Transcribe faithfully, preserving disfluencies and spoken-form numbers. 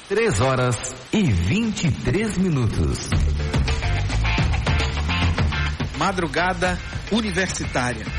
Três horas e vinte e três minutos. Madrugada Universitária.